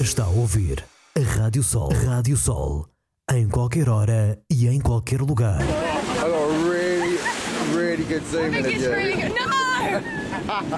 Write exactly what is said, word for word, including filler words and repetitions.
Está a ouvir a Rádio Sol. Rádio Sol. Em qualquer hora e em qualquer lugar. I got a really, really good zoom in of you. Really good. No!